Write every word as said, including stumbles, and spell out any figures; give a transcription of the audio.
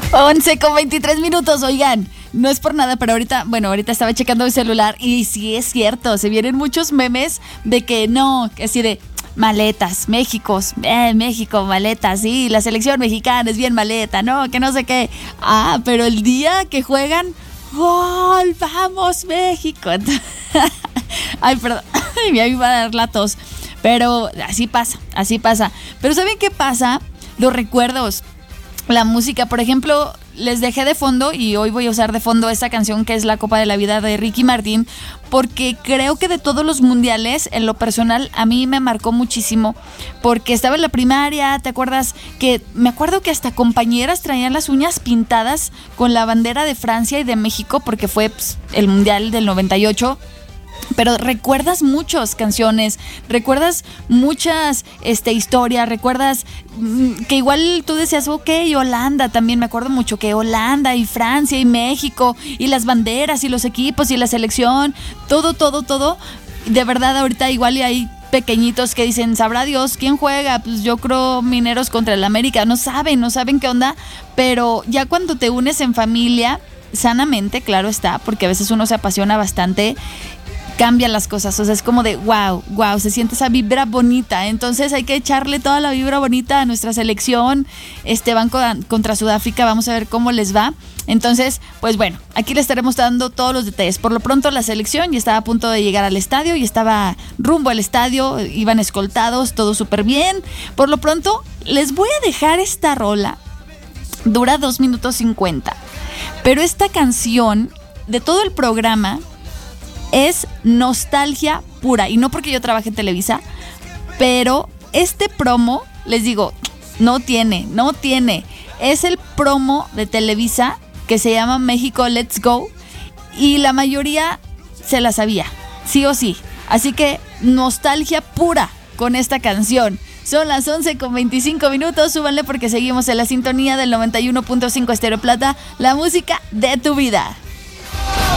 once con veintitrés minutos, oigan, no es por nada, pero ahorita, bueno, ahorita estaba checando mi celular y sí es cierto, se vienen muchos memes de que no, así de maletas, México, eh, México, maletas, sí, la selección mexicana es bien maleta, no, que no sé qué. Ah, pero el día que juegan, ¡gol! ¡Vamos, México! Ay, perdón, me iba a dar la tos, pero así pasa, así pasa. Pero ¿saben qué pasa? Los recuerdos. La música, por ejemplo, les dejé de fondo y hoy voy a usar de fondo esta canción que es La Copa de la Vida de Ricky Martin, porque creo que de todos los mundiales, en lo personal, a mí me marcó muchísimo, porque estaba en la primaria, ¿te acuerdas? Que me acuerdo que hasta compañeras traían las uñas pintadas con la bandera de Francia y de México, porque fue pues, el mundial del noventa y ocho. Pero recuerdas muchas canciones, recuerdas muchas este, historias, recuerdas mmm, que igual tú decías, ok, Holanda, también me acuerdo mucho que Holanda y Francia y México y las banderas y los equipos y la selección, todo, todo, todo. De verdad ahorita igual y hay pequeñitos que dicen, sabrá Dios quién juega, pues yo creo Mineros contra el América, no saben, no saben qué onda, pero ya cuando te unes en familia, sanamente, claro está, porque a veces uno se apasiona bastante, cambian las cosas, o sea, es como de wow, wow, se siente esa vibra bonita, entonces hay que echarle toda la vibra bonita a nuestra selección, este van con, contra Sudáfrica, vamos a ver cómo les va, entonces, pues bueno, aquí les estaremos dando todos los detalles. Por lo pronto la selección ya estaba a punto de llegar al estadio, y estaba rumbo al estadio, iban escoltados, todo súper bien, por lo pronto les voy a dejar esta rola, dura dos minutos cincuenta, pero esta canción, de todo el programa, es nostalgia pura, y no porque yo trabaje en Televisa, pero este promo, les digo, no tiene, no tiene, es el promo de Televisa que se llama México Let's Go, y la mayoría se la sabía, sí o sí, así que nostalgia pura con esta canción. Son las once con veinticinco minutos, súbanle porque seguimos en la sintonía del noventa y uno punto cinco Estéreo Plata, la música de tu vida.